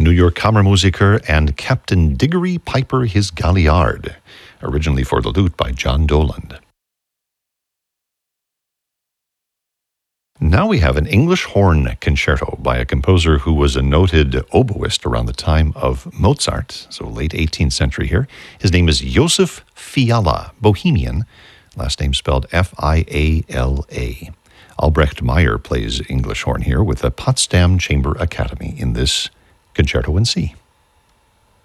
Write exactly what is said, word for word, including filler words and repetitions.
New York Kammermusiker and Captain Diggory Piper his Galliard, originally for the lute by John Doland. Now we have an English horn concerto by a composer who was a noted oboist around the time of Mozart, so late eighteenth century here. His name is Josef Fiala, Bohemian, last name spelled F I A L A. Albrecht Meyer plays English horn here with the Potsdam Chamber Academy in this Concerto in C.